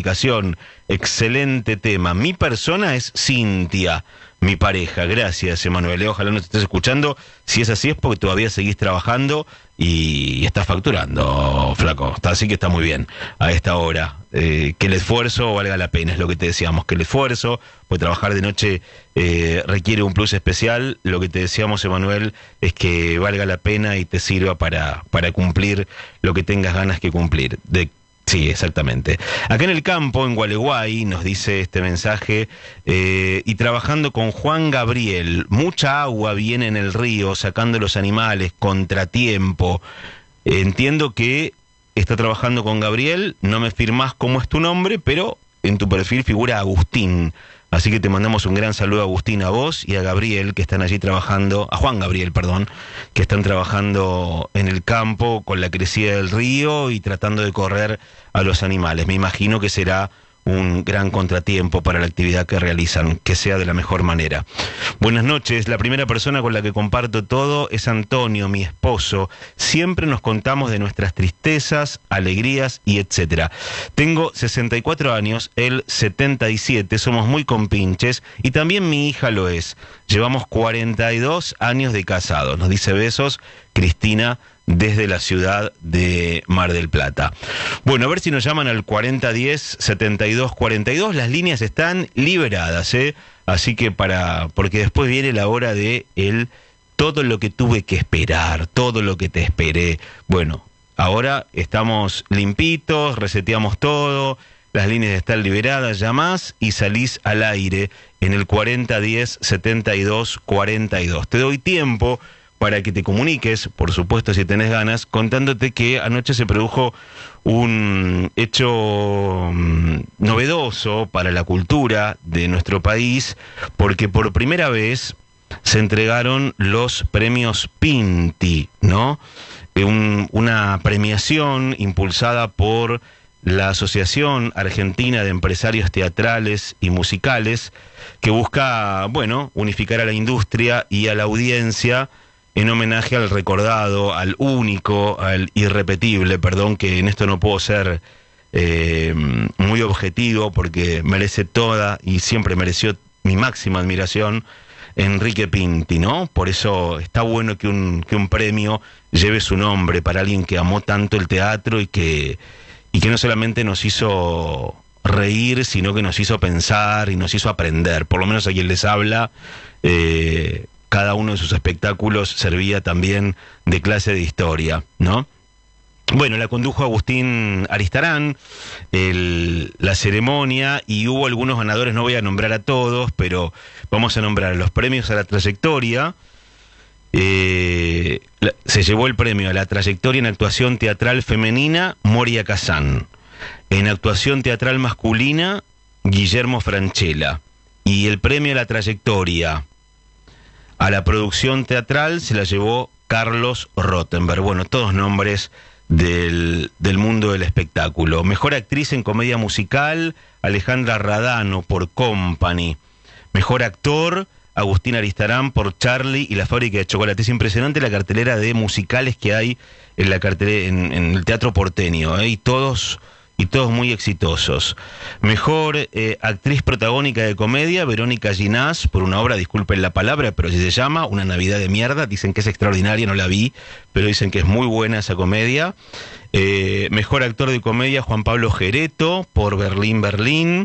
explicación. Excelente tema. Mi persona es Cintia, mi pareja. Gracias, Emanuel. Ojalá no te estés escuchando. Si es así es porque todavía seguís trabajando y estás facturando, flaco. Así que está muy bien a esta hora. Que el esfuerzo valga la pena, es lo que te decíamos. Que el esfuerzo, pues trabajar de noche requiere un plus especial. Lo que te decíamos, Emanuel, es que valga la pena y te sirva para cumplir lo que tengas ganas que cumplir. Sí, exactamente. Acá en el campo, en Gualeguay, nos dice este mensaje, y trabajando con Juan Gabriel, mucha agua viene en el río, sacando los animales, contratiempo. Entiendo que está trabajando con Gabriel, no me firmás cómo es tu nombre, pero en tu perfil figura Agustín. Así que te mandamos un gran saludo, Agustín, a vos y a Gabriel, que están allí trabajando, a Juan Gabriel, perdón, que están trabajando en el campo con la crecida del río y tratando de correr a los animales. Me imagino que será un gran contratiempo para la actividad que realizan, que sea de la mejor manera. Buenas noches, la primera persona con la que comparto todo es Antonio, mi esposo. Siempre nos contamos de nuestras tristezas, alegrías y etcétera. Tengo 64 años, él 77, somos muy compinches y también mi hija lo es. Llevamos 42 años de casados. Nos dice besos, Cristina, desde la ciudad de Mar del Plata. Bueno, a ver si nos llaman al 4010-7242. Las líneas están liberadas, así que porque después viene la hora de todo lo que tuve que esperar, todo lo que te esperé. Bueno, ahora estamos limpitos, reseteamos todo, las líneas están liberadas, llamás y salís al aire en el 4010-7242. Te doy tiempo para que te comuniques, por supuesto si tenés ganas, contándote que anoche se produjo un hecho novedoso para la cultura de nuestro país, porque por primera vez se entregaron los premios Pinti, ¿no? Una premiación impulsada por la Asociación Argentina de Empresarios Teatrales y Musicales, que busca, unificar a la industria y a la audiencia en homenaje al recordado, al único, al irrepetible, que en esto no puedo ser muy objetivo porque merece toda y siempre mereció mi máxima admiración, Enrique Pinti, ¿no? Por eso está bueno que un premio lleve su nombre para alguien que amó tanto el teatro y que no solamente nos hizo reír, sino que nos hizo pensar y nos hizo aprender. Por lo menos a quien les habla, cada uno de sus espectáculos servía también de clase de historia, ¿no? Bueno, la condujo Agustín Aristarán, la ceremonia, y hubo algunos ganadores, no voy a nombrar a todos, pero vamos a nombrar los premios a la trayectoria. Se llevó el premio a la trayectoria en actuación teatral femenina, Moria Kazán. En actuación teatral masculina, Guillermo Franchella. Y el premio a la trayectoria a la producción teatral se la llevó Carlos Rottenberg. Bueno, todos nombres del mundo del espectáculo. Mejor actriz en comedia musical, Alejandra Radano por Company. Mejor actor, Agustín Aristarán por Charlie y la fábrica de chocolate. Es impresionante la cartelera de musicales que hay en en el teatro porteño, y todos muy exitosos. Mejor actriz protagónica de comedia, Verónica Ginás, por una obra, disculpen la palabra, pero si se llama Una Navidad de Mierda. Dicen que es extraordinaria, no la vi, pero dicen que es muy buena esa comedia. Mejor actor de comedia, Juan Pablo Gereto, por Berlín, Berlín.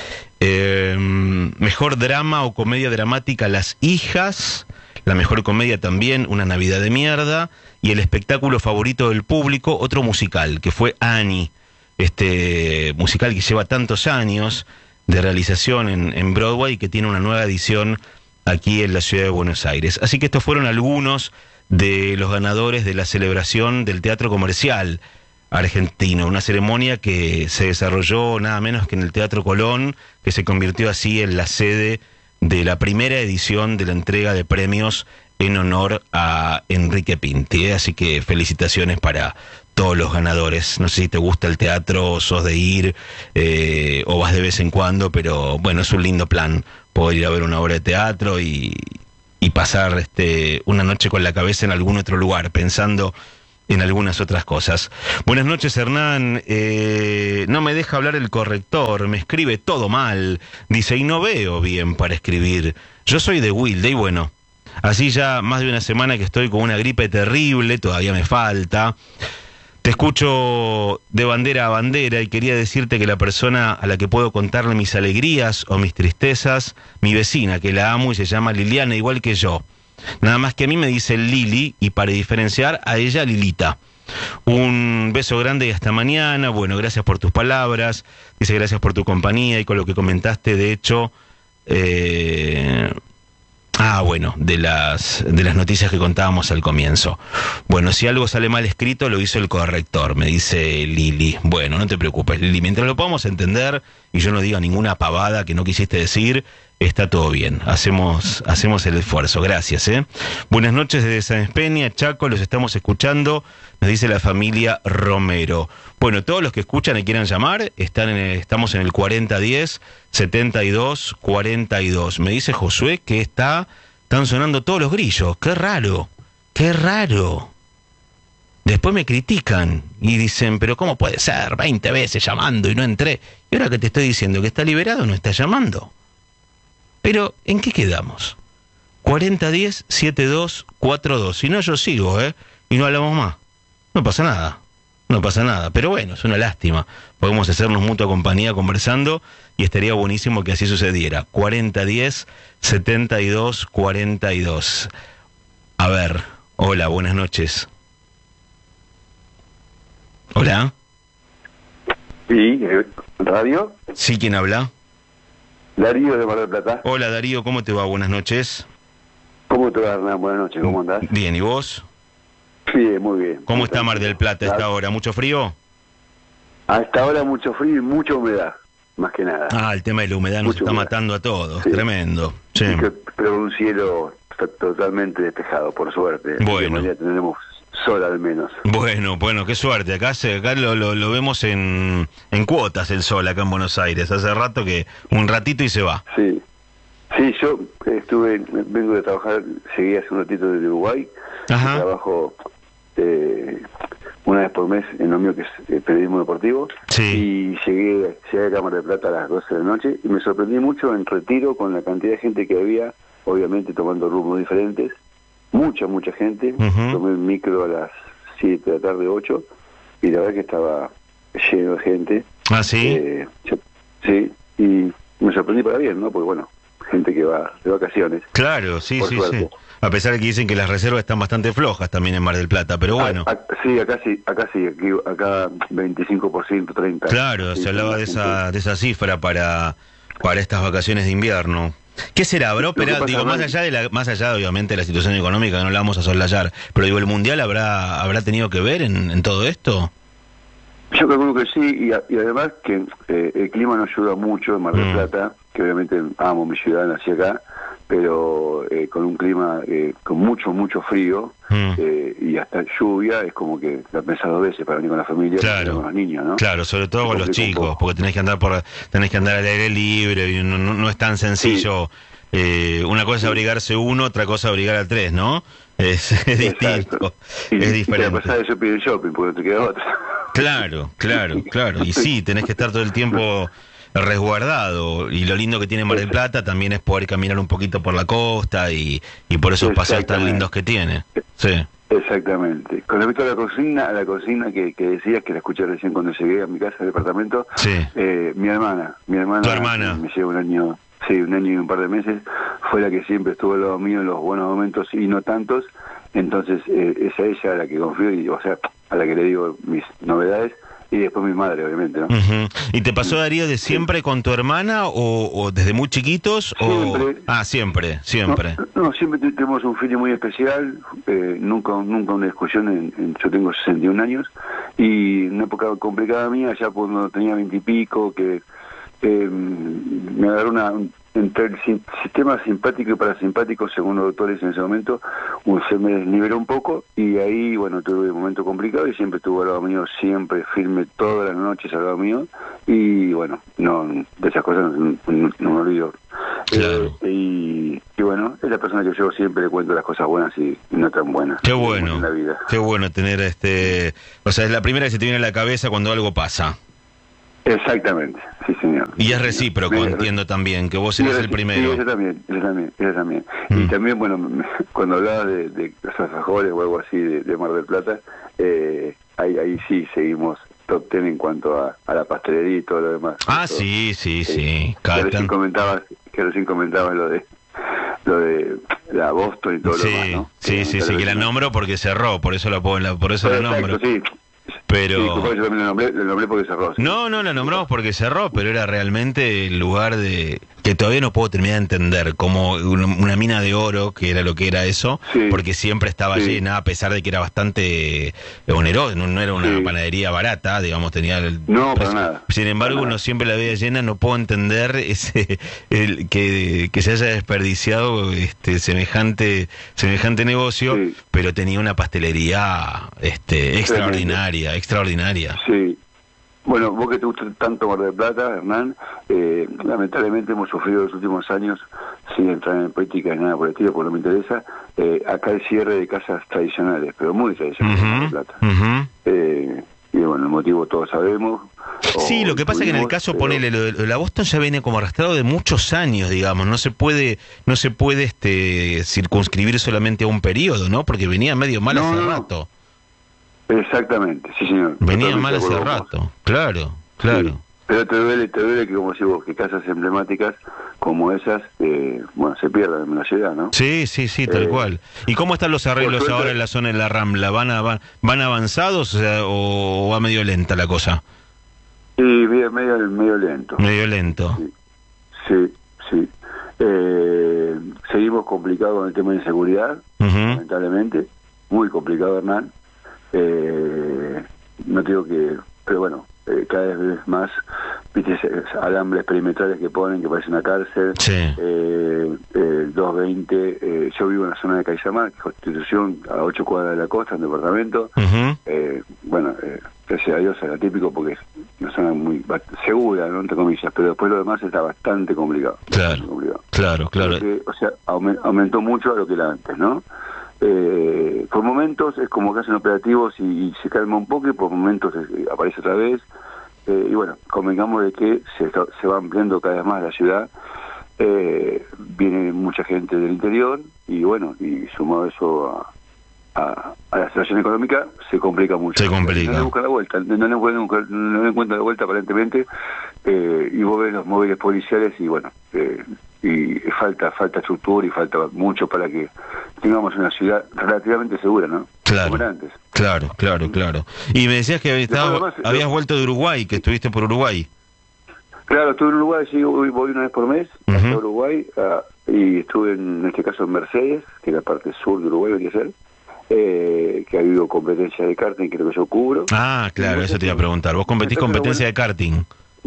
Mejor drama o comedia dramática, Las Hijas. La mejor comedia también, Una Navidad de Mierda. Y el espectáculo favorito del público, otro musical, que fue Annie. Este musical que lleva tantos años de realización en Broadway y que tiene una nueva edición aquí en la ciudad de Buenos Aires. Así que estos fueron algunos de los ganadores de la celebración del Teatro Comercial Argentino, una ceremonia que se desarrolló nada menos que en el Teatro Colón, que se convirtió así en la sede de la primera edición de la entrega de premios en honor a Enrique Pinti. Así que felicitaciones para todos los ganadores. No sé si te gusta el teatro, sos de ir o vas de vez en cuando, pero bueno, es un lindo plan poder ir a ver una obra de teatro y pasar una noche con la cabeza en algún otro lugar, pensando en algunas otras cosas. Buenas noches, Hernán. No me deja hablar el corrector, me escribe todo mal. Dice, y no veo bien para escribir. Yo soy de Wilde y bueno, así ya más de una semana que estoy con una gripe terrible, todavía me falta. Te escucho de bandera a bandera y quería decirte que la persona a la que puedo contarle mis alegrías o mis tristezas, mi vecina, que la amo y se llama Liliana, igual que yo. Nada más que a mí me dice Lili y para diferenciar a ella Lilita. Un beso grande y hasta mañana. Bueno, gracias por tus palabras. Dice gracias por tu compañía y con lo que comentaste, de hecho... bueno, de las noticias que contábamos al comienzo. Bueno, si algo sale mal escrito, lo hizo el corrector, me dice Lili. Bueno, no te preocupes, Lili, mientras lo podamos entender y yo no diga ninguna pavada que no quisiste decir, está todo bien. Hacemos el esfuerzo. Gracias, ¿eh? Buenas noches desde San Peña, Chaco, los estamos escuchando, nos dice la familia Romero. Bueno, todos los que escuchan y quieran llamar, estamos en el 4010-7242. Me dice Josué que están sonando todos los grillos. ¡Qué raro! ¡Qué raro! Después me critican y dicen, pero ¿cómo puede ser? 20 veces llamando y no entré. Y ahora que te estoy diciendo que está liberado, no está llamando. Pero, ¿en qué quedamos? 4010-7242. Si no, yo sigo, y no hablamos más. No pasa nada. No pasa nada. Pero bueno, es una lástima. Podemos hacernos mutua compañía conversando y estaría buenísimo que así sucediera. 4010-7242. A ver. Hola, buenas noches. Hola. Sí, ¿radio? Sí, ¿quién habla? Darío de Mar del Plata. Hola, Darío, ¿cómo te va? Buenas noches. ¿Cómo te va, Hernán? Buenas noches, ¿cómo andás? Bien, ¿y vos? Sí, muy bien. ¿Cómo está Mar del Plata a esta hora? ¿Mucho frío? Hasta ahora mucho frío y mucha humedad, más que nada. El tema de la humedad nos está matando a todos, sí. Tremendo. Sí. Pero un cielo totalmente despejado, por suerte. Bueno. Ya tendremos sol al menos. Bueno, qué suerte. Acá lo vemos en cuotas el sol acá en Buenos Aires. Hace rato que un ratito y se va. Sí, yo vengo de trabajar, seguí hace un ratito desde Uruguay. Ajá. Trabajo una vez por mes en lo mío que es periodismo deportivo. Sí. Y llegué a Cámara de Plata a las 12 de la noche y me sorprendí mucho en Retiro con la cantidad de gente que había, obviamente tomando rumbos diferentes. Mucha gente. Uh-huh. Tomé el micro a las 7 de la tarde, 8, y la verdad que estaba lleno de gente. ¿Ah, sí? Sí, y me sorprendí para bien, ¿no? Porque bueno, gente que va de vacaciones. Claro, sí. A pesar de que dicen que las reservas están bastante flojas también en Mar del Plata, pero bueno. Sí, acá 25%, 30%. Claro, sí, se hablaba de esa cifra para estas vacaciones de invierno. ¿Qué será? ¿Habrá operado? Digo, más allá obviamente de la situación económica, que no la vamos a soslayar, pero digo, ¿el Mundial habrá tenido que ver en todo esto? Yo calculo que sí, y además que el clima nos ayuda mucho en Mar del Plata, que obviamente amo mi ciudad, nací acá, pero con un clima con mucho frío y hasta lluvia, es como que la pensás dos veces para venir con la familia, claro, con los niños, ¿no? Claro, sobre todo con los chicos, porque tenés que andar al aire libre, y no es tan sencillo. Sí. Una cosa es abrigarse uno, otra cosa es abrigar a tres, ¿no? Es distinto, es diferente. Y te pasás de shopping, porque no te queda otra. Claro. Y sí, tenés que estar todo el tiempo resguardado. Y lo lindo que tiene Mar del Plata también es poder caminar un poquito por la costa y por esos paseos tan lindos que tiene. Sí. Exactamente. Con respecto a la consigna que decías, que la escuché recién cuando llegué a mi casa, al departamento, sí. Mi hermana. ¿Tu hermana? Me lleva un año y un par de meses, fue la que siempre estuvo al lado mío en los buenos momentos y no tantos. Entonces es a ella a la que confío, a la que le digo mis novedades, y después mi madre, obviamente, ¿no? Uh-huh. ¿Y te pasó, Darío, de siempre con tu hermana o desde muy chiquitos? Siempre. Siempre. No, siempre tenemos un feeling muy especial, nunca una discusión. Yo tengo 61 años, y una época complicada mía, ya cuando tenía 20 y pico, que me agarró entre el sistema simpático y parasimpático, según los doctores en ese momento, se me desniveló un poco, y ahí, bueno, tuve un momento complicado y siempre estuvo al lado mío, siempre firme, todas las noches al lado mío, y bueno, no, de esas cosas no me olvido. Claro. Y bueno, es la persona que yo siempre le cuento las cosas buenas y no tan buenas. Qué bueno. En la vida. Qué bueno tener o sea, es la primera que se te viene a la cabeza cuando algo pasa. Exactamente, sí señor. Y es recíproco, entiendo también, que vos serás el primero. Sí, ella también. Y también, bueno, cuando hablaba de los alfajores o algo así de Mar del Plata, ahí sí seguimos top 10 en cuanto a la pastelería y todo lo demás. Ah, todo. Sí. Que recién comentabas lo de la Boston y todo lo demás, ¿no? Sí, que la nombro porque cerró, por eso la nombro. Sí. Pero... Sí, yo también lo nombré porque cerró. ¿Sí? No, la nombramos porque cerró, pero era realmente el lugar que todavía no puedo terminar de entender, como una mina de oro, que era lo que era eso, porque siempre estaba llena, a pesar de que era bastante oneroso, no era una panadería barata, digamos, tenía No, para nada. Sin embargo, uno siempre la veía llena, no puedo entender que se haya desperdiciado semejante negocio, pero tenía una pastelería extraordinaria. Sí. Bueno, vos que te gusta tanto Mar del Plata, Hernán, lamentablemente hemos sufrido los últimos años, sin entrar en política ni nada por el estilo, porque no me interesa, acá el cierre de casas tradicionales, pero muy tradicionales en Mar del Plata. Y bueno, el motivo todos sabemos. Sí, lo que pasa es que en el caso, ponele, lo de la Boston ya viene como arrastrado de muchos años, digamos, no se puede circunscribir solamente a un periodo, ¿no? Porque venía medio mal hace rato. Exactamente, sí señor. Venía mal hace rato, claro. Sí. Pero te duele que, como decís vos, que casas emblemáticas como esas, se pierdan en la ciudad, ¿no? Sí, tal cual. ¿Y cómo están los arreglos ahora en la zona de la Rambla? ¿Van avanzados, o sea, o va medio lenta la cosa? Sí, medio lento. Medio lento. Sí. Seguimos complicados con el tema de inseguridad, lamentablemente. Muy complicado, Hernán. No digo que, pero bueno, cada vez más, viste, alambres perimetrales que ponen que parece una cárcel. 220, yo vivo en la zona de Caisamar, Constitución, a 8 cuadras de la costa, en departamento. Gracias a Dios era típico porque es una zona muy segura, ¿no? Entre comillas, pero después lo demás está bastante complicado. Claro. Porque, o sea, aumentó mucho a lo que era antes, ¿no? Por momentos es como que hacen operativos y se calma un poco, y por momentos aparece otra vez, y bueno, convengamos de que se va ampliando cada vez más la ciudad, viene mucha gente del interior, y bueno, y sumado eso a la situación económica, se complica mucho. No le buscan la vuelta, no le encuentran la vuelta aparentemente, y vos ves los móviles policiales y bueno, y falta estructura y falta mucho para que tengamos una ciudad relativamente segura, ¿no? Claro. Como era antes. Claro. Y me decías que habías vuelto de Uruguay, que estuviste por Uruguay. Claro, estuve en Uruguay, sí, voy una vez por mes a Uruguay, y estuve en este caso en Mercedes, que es la parte sur de Uruguay, debería ser, que ha habido competencia de karting, creo que yo cubro. Ah, claro, eso te iba a preguntar. ¿Vos competís competencia de karting?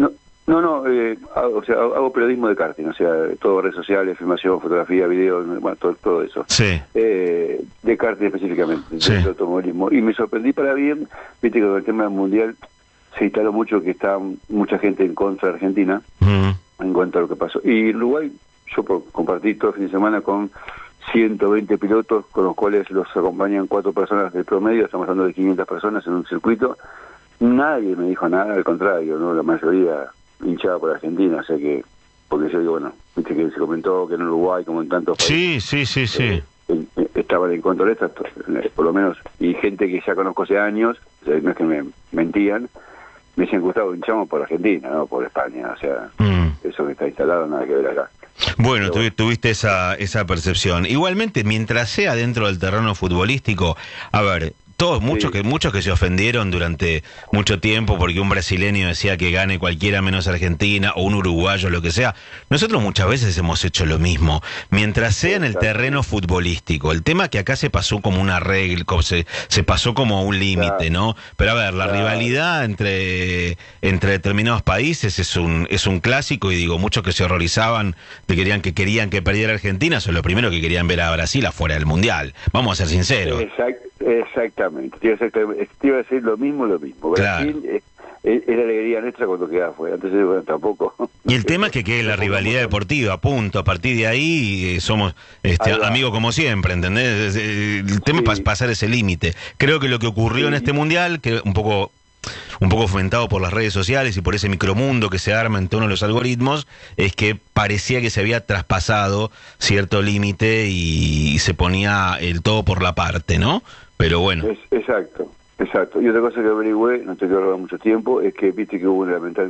No, hago periodismo de karting, o sea, todo redes sociales, filmación, fotografía, video, bueno, todo eso. Sí. De karting específicamente, de automovilismo. Y me sorprendí para bien, viste que con el tema del mundial se instaló mucho que está mucha gente en contra de Argentina, en cuanto a lo que pasó. Y en Uruguay, yo compartí todo el fin de semana con 120 pilotos, con los cuales los acompañan 4 personas de promedio, estamos hablando de 500 personas en un circuito. Nadie me dijo nada, al contrario, ¿no? La mayoría hinchada por Argentina, o sea que, porque yo digo, bueno, viste que se comentó que en Uruguay, como en tantos países, sí. Estaban en contra de esto, por lo menos, y gente que ya conozco hace años, o sea, no es que me mentían, me decían, Gustavo, hinchamos por Argentina, no por España, o sea, eso que está instalado nada que ver acá. Bueno, tuviste esa percepción. Igualmente, mientras sea dentro del terreno futbolístico, a ver, muchos que se ofendieron durante mucho tiempo porque un brasileño decía que gane cualquiera menos Argentina, o un uruguayo, lo que sea. Nosotros muchas veces hemos hecho lo mismo. Mientras sea en el terreno futbolístico. El tema que acá se pasó como una regla, se pasó como un límite, ¿no? Pero a ver, la rivalidad entre determinados países es un clásico, y digo, muchos que se horrorizaban que querían que perdiera Argentina son los primeros que querían ver a Brasil afuera del Mundial. Vamos a ser sinceros. Exactamente. Te iba a decir lo mismo. Claro. es la alegría nuestra cuando queda afuera. Entonces, bueno, tampoco. Y el tema es que quede la rivalidad deportiva, punto. A partir de ahí somos amigos como siempre, ¿entendés? El tema es pasar ese límite. Creo que lo que ocurrió en este mundial, que un poco fomentado por las redes sociales y por ese micromundo que se arma en torno a los algoritmos, es que parecía que se había traspasado cierto límite y se ponía el todo por la parte, ¿no? Pero bueno. Exacto. Y otra cosa que averigüé, no te quiero robar mucho tiempo, es que viste que hubo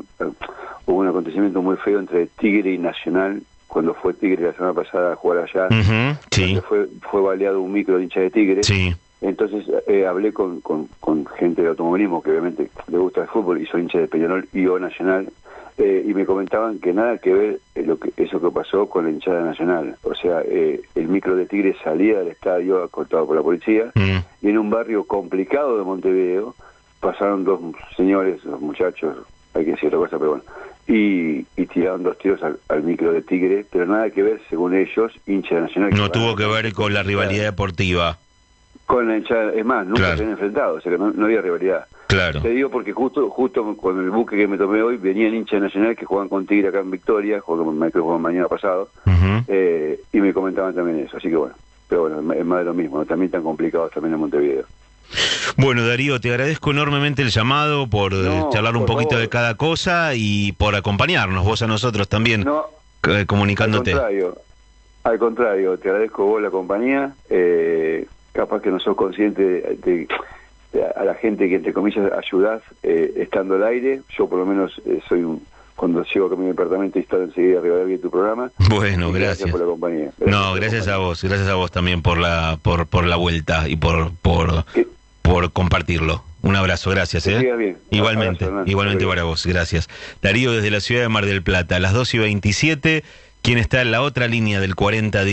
un acontecimiento muy feo entre Tigre y Nacional, cuando fue Tigre la semana pasada a jugar allá. Sí. Fue baleado un micro de hincha de Tigre. Sí. Entonces hablé con gente de automovilismo que obviamente le gusta el fútbol y son hinchas de Peñarol y O Nacional, y me comentaban que nada que ver eso que pasó con la hinchada Nacional. O sea, el micro de Tigre salía del estadio cortado por la policía, y en un barrio complicado de Montevideo pasaron dos señores, dos muchachos, hay que decir otra cosa, pero bueno, y tiraron 2 tiros al micro de Tigre, pero nada que ver, según ellos, hincha de Nacional. No tuvo que ver con la rivalidad deportiva. Con la hinchada, es más, nunca Claro. se han enfrentado, o sea que no había rivalidad. Claro. Te digo porque justo con el buque que me tomé hoy, venían hinchas Nacional que juegan con Tigre acá en Victoria, juegan mañana pasado, y me comentaban también eso, así que bueno, pero bueno, es más de lo mismo, ¿no? También tan complicados también en Montevideo. Bueno, Darío, te agradezco enormemente el llamado por charlar un poquito de cada cosa y por acompañarnos, vos a nosotros también, comunicándote. Al contrario, te agradezco vos la compañía, capaz que no sos consciente de a la gente que entre comillas ayudás estando al aire. Yo por lo menos cuando llego a mi departamento y estoy enseguida arriba de tu programa. Bueno, gracias por la compañía. Gracias a vos también por la vuelta y por compartirlo. Un abrazo, gracias. Bien. Igualmente, igualmente para vos, gracias. Darío desde la ciudad de Mar del Plata, a las 2:27, ¿quién está en la otra línea del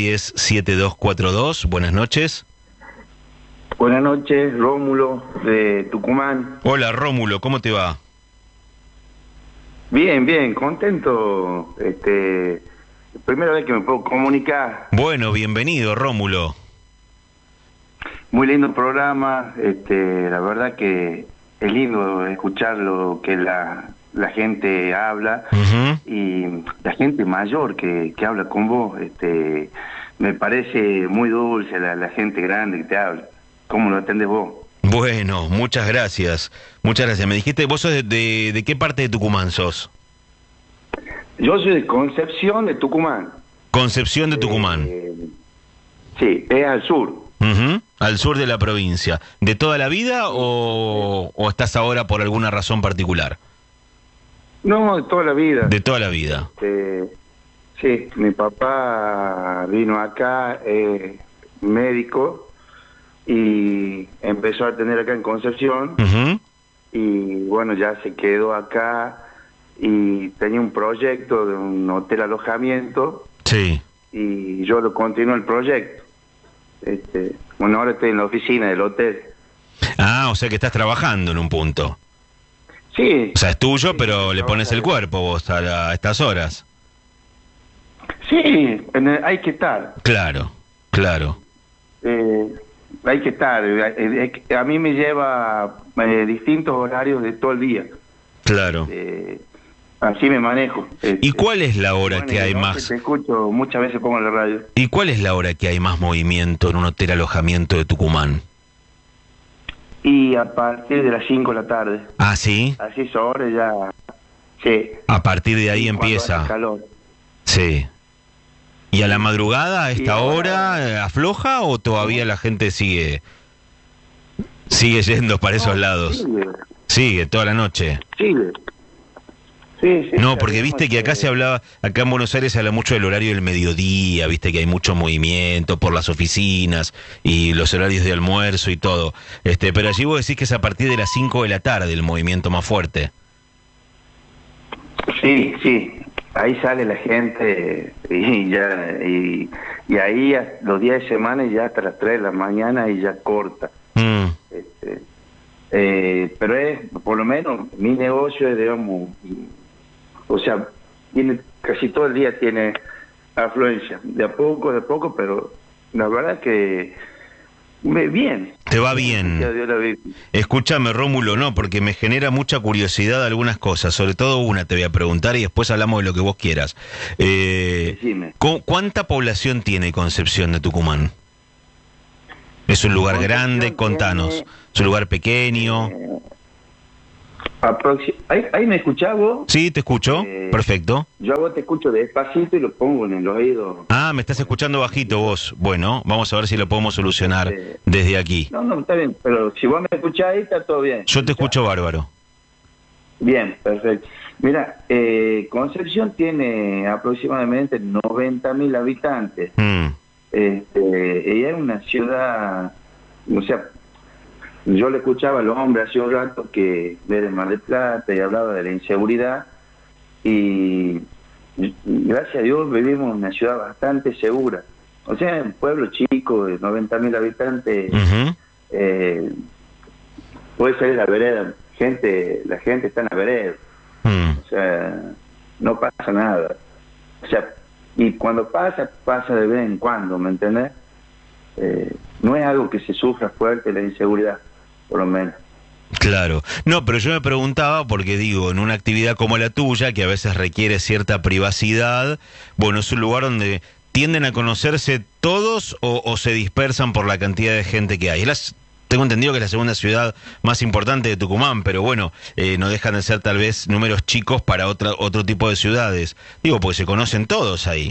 4010-7242? Buenas noches. Buenas noches, Rómulo, de Tucumán. Hola, Rómulo, ¿cómo te va? Bien, contento. Primera vez que me puedo comunicar. Bueno, bienvenido, Rómulo. Muy lindo programa. La verdad que es lindo escuchar lo que la gente habla, y la gente mayor que habla con vos. Me parece muy dulce la gente grande que te habla. ¿Cómo lo atendés vos? Bueno, muchas gracias. Me dijiste, ¿vos sos de qué parte de Tucumán sos? Yo soy de Concepción de Tucumán. Concepción de Tucumán. Sí, es al sur. Al sur de la provincia. ¿De toda la vida o estás ahora por alguna razón particular? No, de toda la vida. De toda la vida. Sí, mi papá vino acá, médico, y empezó a atender acá en Concepción, y bueno, ya se quedó acá y tenía un proyecto de un hotel alojamiento. Sí. Y yo lo continuo el proyecto. Bueno, ahora estoy en la oficina del hotel. Ah, o sea que estás trabajando en un punto. Sí. O sea, es tuyo, pero le pones el cuerpo vos a estas horas. Sí, hay que estar. Claro. Hay que estar. A mí me lleva distintos horarios de todo el día. Claro. Así me manejo. ¿Y cuál es la hora que hay más? Te escucho, muchas veces pongo en la radio. ¿Y cuál es la hora que hay más movimiento en un hotel alojamiento de Tucumán? Y a partir de las 5 de la tarde. ¿Ah, sí? Así es ahora ya. Sí. A partir de ahí Sí, empieza. hace calor. Sí. ¿Y a la madrugada, a esta hora, afloja o todavía la gente sigue yendo para esos lados? Sigue toda la noche. Sigue. Sí, No, porque viste que acá se hablaba, acá en Buenos Aires se habla mucho del horario del mediodía, viste que hay mucho movimiento por las oficinas y los horarios de almuerzo y todo. Pero allí vos decís que es a partir de las 5 de la tarde el movimiento más fuerte. Sí. Ahí sale la gente y ahí los días de semana ya hasta las 3 de la mañana y ya corta. Pero por lo menos mi negocio es, digamos, o sea, casi todo el día tiene afluencia, de a poco, pero la verdad que Bien. Te va bien. Escúchame, Rómulo, no, porque me genera mucha curiosidad algunas cosas, sobre todo una te voy a preguntar y después hablamos de lo que vos quieras. Decime. ¿Cuánta población tiene Concepción de Tucumán? ¿Es un lugar grande? Contanos. ¿Es un lugar pequeño? ¿Ahí me escuchás vos? Sí, te escucho. Perfecto. Yo a vos te escucho despacito y lo pongo en el oído. Ah, me estás escuchando bajito vos. Bueno, vamos a ver si lo podemos solucionar desde aquí. No, está bien, pero si vos me escuchás ahí está todo bien. Yo te escucho bárbaro. Bien, perfecto. Mira, Concepción tiene aproximadamente 90.000 habitantes. Ella es una ciudad, o sea, yo le escuchaba a los hombres hace un rato que de Mar del Plata y hablaba de la inseguridad y gracias a Dios vivimos en una ciudad bastante segura. O sea, en un pueblo chico de 90.000 habitantes, puede salir a la vereda, la gente está en la vereda. O sea, no pasa nada. O sea, y cuando pasa de vez en cuando, ¿me entendés? No es algo que se sufra fuerte la inseguridad, por lo menos. Claro. No, pero yo me preguntaba porque digo, en una actividad como la tuya, que a veces requiere cierta privacidad, bueno, es un lugar donde tienden a conocerse todos o se dispersan por la cantidad de gente que hay. Tengo entendido que es la segunda ciudad más importante de Tucumán, pero bueno, no dejan de ser tal vez números chicos para otro tipo de ciudades. Digo, porque se conocen todos ahí.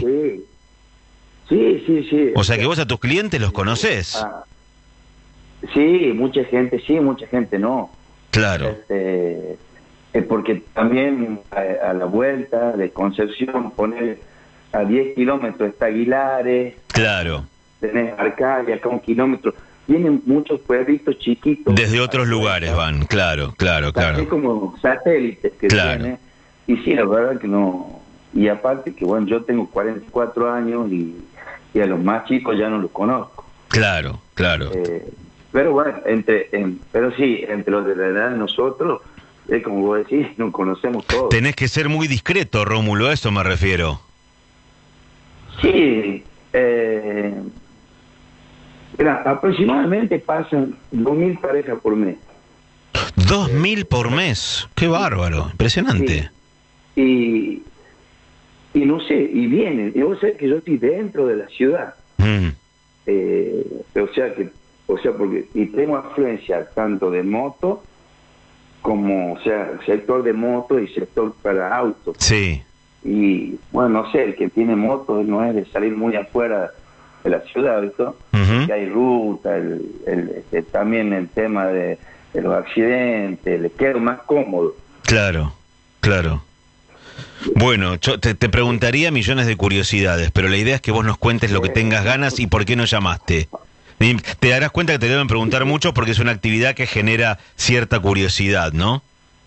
Sí. O sea que vos a tus clientes los conocés. Sí, mucha gente no. Claro. Porque también a la vuelta de Concepción, poner a 10 kilómetros está Aguilares. Claro. Tenés Arcadia, acá 1 kilómetro. Tienen muchos pueblitos chiquitos. Desde otros lugares van, claro. Es como satélites que tiene. Y sí, la verdad que no. Y aparte que, bueno, yo tengo 44 años y a los más chicos ya no los conozco. Claro. Pero bueno, entre los de la edad de nosotros, es como vos decís, nos conocemos todos. Tenés que ser muy discreto, Rómulo, a eso me refiero. Sí, aproximadamente pasan 2.000 parejas por mes. 2.000 por mes, qué bárbaro, impresionante. Sí. Y no sé, y vienen, y vos sabés que yo estoy dentro de la ciudad. Porque y tengo afluencia tanto de moto como, o sea, sector de moto y sector para autos. Sí. Y bueno, no sé, el que tiene moto no es de salir muy afuera de la ciudad, ¿visto? Que hay ruta, también el tema de los accidentes, le queda más cómodo. Claro. Bueno, yo te preguntaría millones de curiosidades, pero la idea es que vos nos cuentes lo que tengas ganas y por qué nos llamaste. Y te darás cuenta que te deben preguntar mucho porque es una actividad que genera cierta curiosidad, ¿no?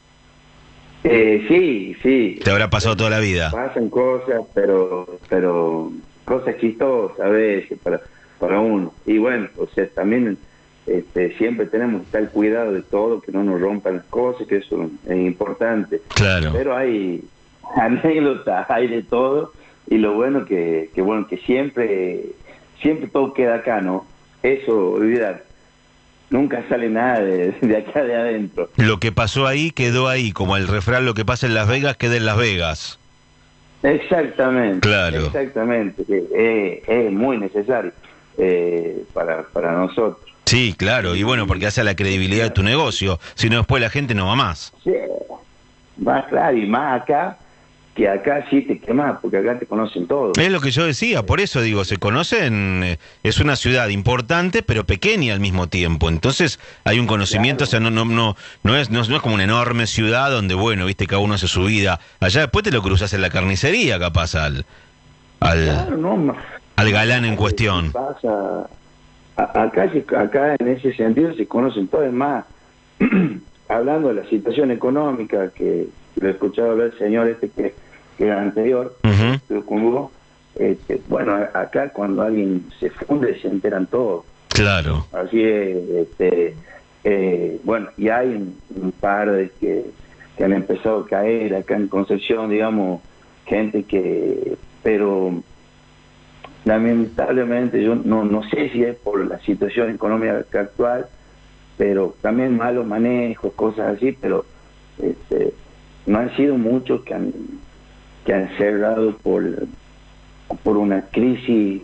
Sí. Te habrá pasado toda la vida. Pasan cosas, pero cosas chistosas a veces para uno. Y bueno, o sea, también siempre tenemos que estar cuidado de todo, que no nos rompan las cosas, que eso es importante. Claro. Pero hay anécdotas, hay de todo, y lo bueno que siempre todo queda acá, ¿no? Eso, olvidar. Nunca sale nada de acá de adentro. Lo que pasó ahí quedó ahí, como el refrán, lo que pasa en Las Vegas queda en Las Vegas. Exactamente. Claro. Exactamente. Es muy necesario para nosotros. Sí, claro, y bueno, porque hace la credibilidad de tu negocio, si no después la gente no va más. Sí, más claro, y más acá, que acá sí te quemas, porque acá te conocen todos. Es lo que yo decía, por eso digo, se conocen, es una ciudad importante, pero pequeña al mismo tiempo, entonces hay un conocimiento, claro. O sea, no es como una enorme ciudad donde, bueno, viste, cada uno hace su vida, allá después te lo cruzas en la carnicería, capaz, al galán en cuestión. Pasa, acá en ese sentido se conocen todos, es más, hablando de la situación económica, que lo he escuchado hablar el señor que era anterior, bueno, acá cuando alguien se funde se enteran todos. Claro. Así es, bueno, y hay un par de que han empezado a caer acá en Concepción, digamos, gente pero lamentablemente yo no sé si es por la situación económica actual, pero también malos manejos, cosas así, pero no han sido muchos que han cerrado por una crisis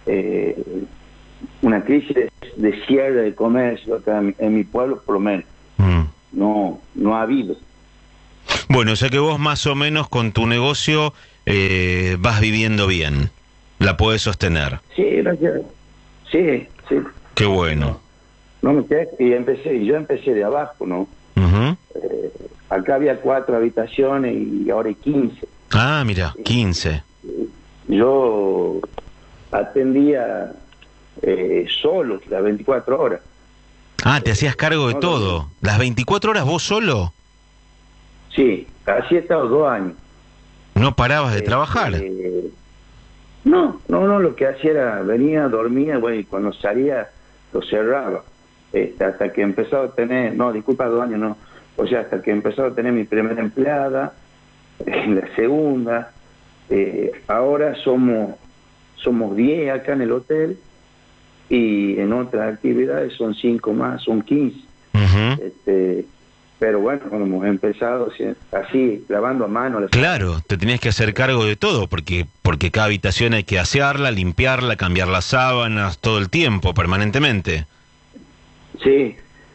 de cierre de comercio acá en mi pueblo, por lo menos. No ha habido. Bueno, o sea que vos más o menos con tu negocio vas viviendo bien, la podés sostener. Sí, gracias. Sí. Qué bueno. No me quedé, yo empecé de abajo, ¿no? Uh-huh. Acá había 4 habitaciones y ahora hay 15. Ah, mira, 15. Yo atendía solo las 24 horas. Ah, te hacías cargo de todo. ¿Las 24 horas vos solo? Sí, así he estado 2 años. ¿No parabas de trabajar? No, lo que hacía era, venía, dormía, bueno, y cuando salía lo cerraba. Hasta que empezó a tener, 2 años no, o sea, hasta que empezó a tener mi primera empleada, la segunda, ahora somos 10 acá en el hotel, y en otras actividades son 5 más, son 15. Uh-huh. Pero bueno, cuando hemos empezado así, lavando a mano. Claro, te tenías que hacer cargo de todo, porque cada habitación hay que asearla, limpiarla, cambiar las sábanas, todo el tiempo, permanentemente. Sí,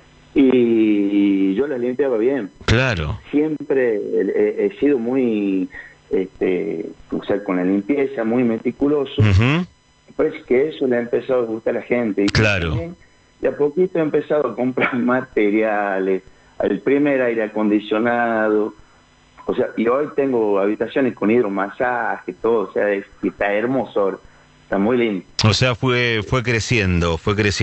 y yo las limpiaba bien. Claro. Siempre he sido muy, o sea, con la limpieza, muy meticuloso. Uh-huh. Parece que eso le ha empezado a gustar a la gente. Y claro. También, de a poquito he empezado a comprar materiales, el primer aire acondicionado, o sea, y hoy tengo habitaciones con hidromasaje, todo, o sea, está hermoso, está muy lindo. O sea, fue creciendo.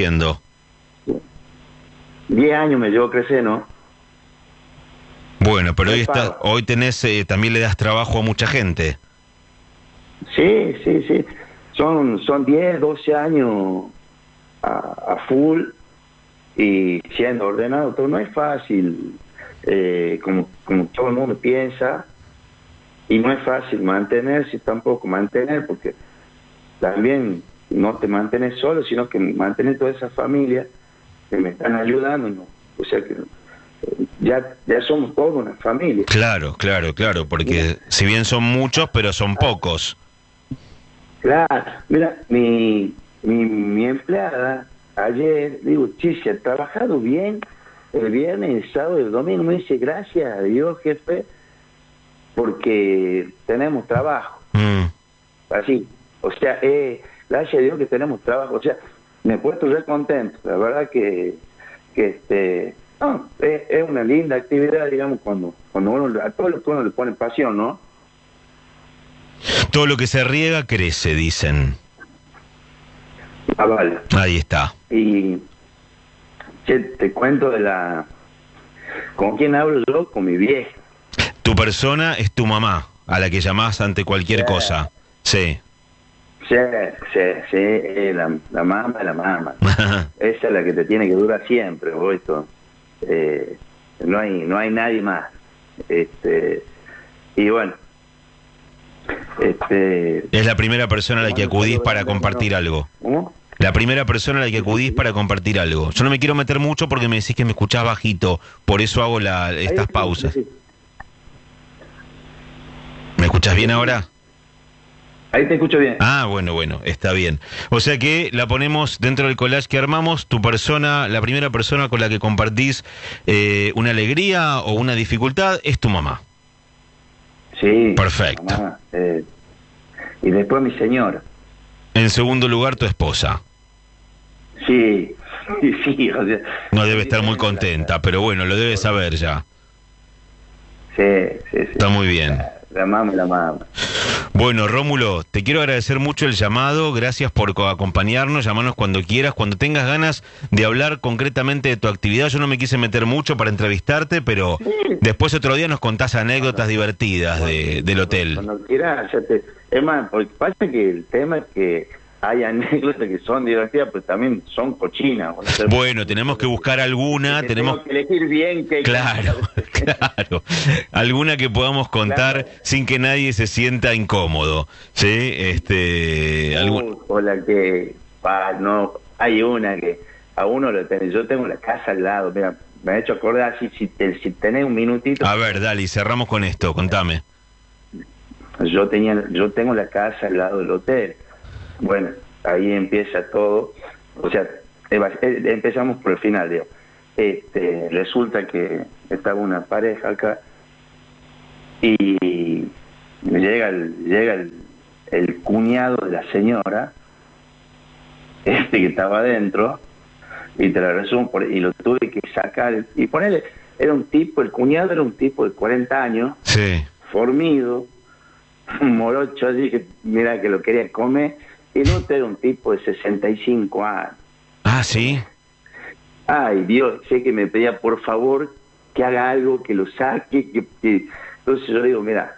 10 años me llevó a crecer, ¿no? Bueno, pero hoy tenés, también le das trabajo a mucha gente. Sí. Son 10, 12 años a full y siendo ordenado, pero no es fácil, como todo el mundo piensa, y no es fácil mantenerse, tampoco porque también no te mantienes solo, sino que mantener toda esa familia que me están ayudando, ¿no? O sea que ya somos todos una familia. Claro, porque si bien son muchos, pero son pocos. Claro, mira, mi empleada ayer, digo, se ha trabajado bien el viernes, el sábado y el domingo. Me dice, gracias a Dios, jefe, porque tenemos trabajo. Así, o sea, gracias a Dios que tenemos trabajo. O sea, me he puesto re contento. La verdad que es una linda actividad, digamos, cuando uno, a todo lo que uno le pone pasión, ¿no? Todo lo que se riega crece, dicen. Ah, vale. Ahí está. Y te cuento ¿con quién hablo yo? Con mi vieja. Tu persona es tu mamá, a la que llamás ante cualquier cosa. Sí. Sí, la mamá. Esa es la que te tiene que durar siempre, esto. No hay nadie más. Y bueno. Es la primera persona a la que acudís para compartir algo. ¿Cómo? La primera persona a la que acudís para compartir algo. Yo no me quiero meter mucho porque me decís que me escuchás bajito, por eso hago estas pausas. ¿Me escuchás bien ahora? Ahí te escucho bien. Ah, bueno, está bien. O sea que la ponemos dentro del collage que armamos, tu persona, la primera persona con la que compartís una alegría o una dificultad es tu mamá. Sí. Perfecto. Mamá, y después mi señora. En segundo lugar, tu esposa. Sí. O sea, no debe estar muy contenta, pero bueno, lo debe saber ya. Sí. Está muy bien. La mamá. Bueno, Rómulo, te quiero agradecer mucho el llamado, gracias por acompañarnos, llamanos cuando quieras, cuando tengas ganas de hablar concretamente de tu actividad. Yo no me quise meter mucho para entrevistarte, pero después otro día nos contás anécdotas divertidas del hotel. Cuando quieras, es más, porque pasa que el tema es que hay anécdotas que son divertidas, pero también son cochinas. Bueno, tenemos que buscar alguna, tenemos que elegir bien. Claro. Claro, alguna que podamos contar sin que nadie se sienta incómodo, ¿sí? O la que, no, hay una que a uno lo tenés, yo tengo la casa al lado, mira, me ha hecho acordar, si tenés un minutito. A ver, dale, cerramos con esto, contame. Yo tengo la casa al lado del hotel. Bueno, ahí empieza todo, o sea, empezamos por el final, digo. Resulta que estaba una pareja acá y llega el cuñado de la señora, que estaba adentro, y te la resumo, y lo tuve que sacar, y ponerle, el cuñado era un tipo de 40 años, sí, formido, morocho, así que mira que lo quería comer, y el otro era un tipo de 65 años. Ah, ¿sí? Ay, Dios, sé que me pedía por favor que haga algo, que lo saque, Entonces yo digo, mira,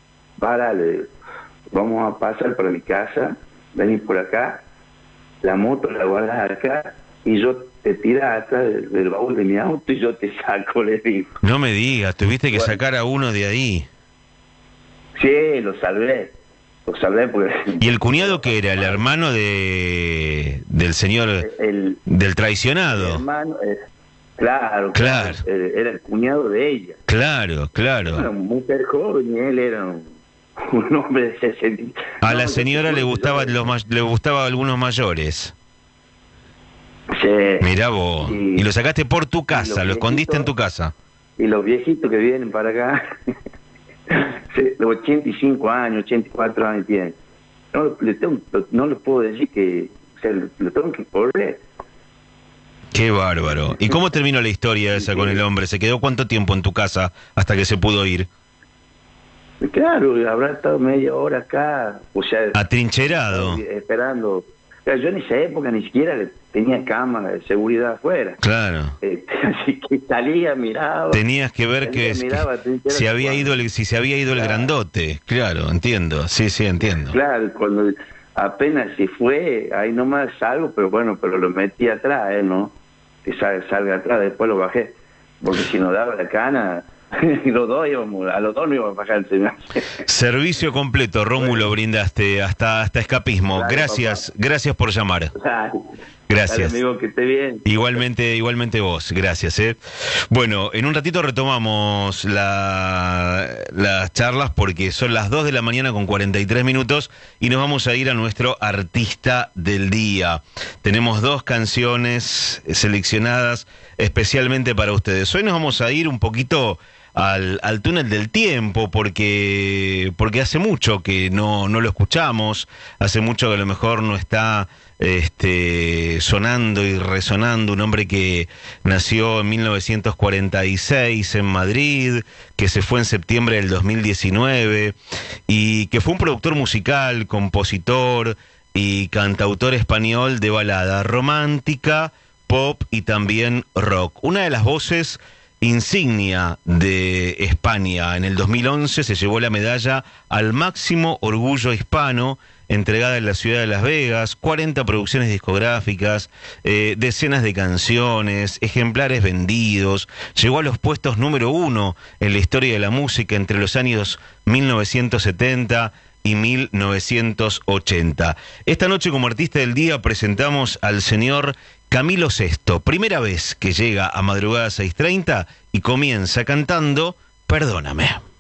vamos a pasar para mi casa, venís por acá, la moto la guardas acá, y yo te tiras atrás del baúl de mi auto y yo te saco, le digo. No me digas, tuviste que sacar a uno de ahí. Sí, lo salvé porque... ¿Y el cuñado qué era? ¿El hermano del señor, del traicionado? El hermano, claro. Era el cuñado de ella. Claro. Era una mujer joven y él era un hombre de 60. A la señora le gustaba algunos mayores. Sí. Mirá vos. Y lo sacaste por tu casa, lo escondiste en tu casa. Y los viejitos que vienen para acá... 85 años, 84 años tienen. No les puedo decir que... O sea, lo tengo que correr. Qué bárbaro. ¿Y cómo terminó la historia esa con el hombre? ¿Se quedó cuánto tiempo en tu casa hasta que se pudo ir? Claro, habrá estado media hora acá, o sea... Atrincherado. Esperando. O sea, yo en esa época ni siquiera tenía cámara de seguridad afuera. Claro. Así que salía, miraba. Tenías que ver si se había ido el grandote. Claro, entiendo. Sí, entiendo. Claro, cuando apenas se fue, ahí nomás salgo, pero lo metí atrás, ¿no? Que salga atrás, después lo bajé. Porque si no daba la cana... a los dos no íbamos a bajar el señor. Servicio completo, Rómulo, brindaste hasta escapismo. Dale, gracias por llamar. Gracias. Dale, amigo, que esté bien. Igualmente vos, gracias. Bueno, en un ratito retomamos las charlas porque son las 2 de la mañana con 43 minutos y nos vamos a ir a nuestro artista del día. Tenemos 2 canciones seleccionadas especialmente para ustedes. Hoy nos vamos a ir un poquito al túnel del tiempo porque hace mucho que no lo escuchamos, hace mucho que a lo mejor no está sonando y resonando, un hombre que nació en 1946 en Madrid, que se fue en septiembre del 2019 y que fue un productor musical, compositor y cantautor español de balada romántica, pop y también rock. Una de las voces insignia de España. En el 2011 se llevó la medalla al máximo orgullo hispano, entregada en la ciudad de Las Vegas, 40 producciones discográficas, decenas de canciones, ejemplares vendidos, llegó a los puestos número 1 en la historia de la música entre los años 1970 y 1980. Esta noche como artista del día presentamos al señor Camilo Sesto, primera vez que llega a Madrugada 6:30 y comienza cantando Perdóname.